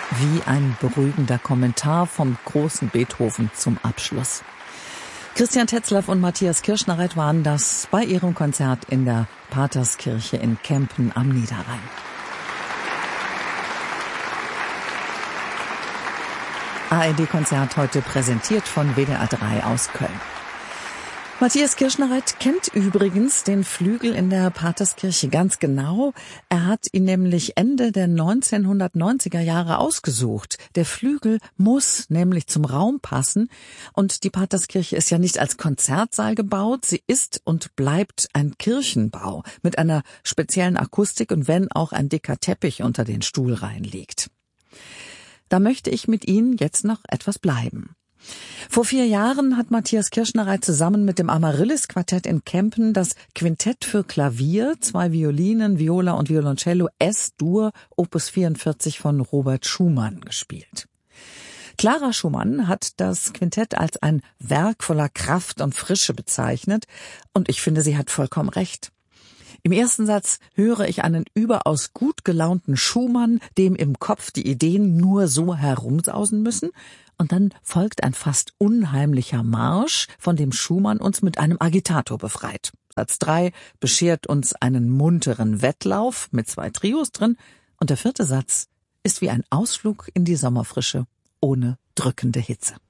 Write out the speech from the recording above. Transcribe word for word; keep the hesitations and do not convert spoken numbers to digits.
Wie ein beruhigender Kommentar vom großen Beethoven zum Abschluss. Christian Tetzlaff und Matthias Kirschnereit waren das bei ihrem Konzert in der Paterskirche in Kempen am Niederrhein. A R D-Konzert heute präsentiert von W D R drei aus Köln. Matthias Kirschnereit kennt übrigens den Flügel in der Paterskirche ganz genau. Er hat ihn nämlich Ende der neunzehnhundertneunziger Jahre ausgesucht. Der Flügel muss nämlich zum Raum passen. Und die Paterskirche ist ja nicht als Konzertsaal gebaut. Sie ist und bleibt ein Kirchenbau mit einer speziellen Akustik und wenn auch ein dicker Teppich unter den Stuhlreihen liegt. Da möchte ich mit Ihnen jetzt noch etwas bleiben. Vor vier Jahren hat Matthias Kirschnereit zusammen mit dem Amaryllis-Quartett in Kempen das Quintett für Klavier, zwei Violinen, Viola und Violoncello S-Dur Opus vierundvierzig von Robert Schumann gespielt. Clara Schumann hat das Quintett als ein Werk voller Kraft und Frische bezeichnet und ich finde, sie hat vollkommen recht. Im ersten Satz höre ich einen überaus gut gelaunten Schumann, dem im Kopf die Ideen nur so herumsausen müssen. Und dann folgt ein fast unheimlicher Marsch, von dem Schumann uns mit einem Agitator befreit. Satz drei beschert uns einen munteren Wettlauf mit zwei Trios drin. Und der vierte Satz ist wie ein Ausflug in die Sommerfrische ohne drückende Hitze.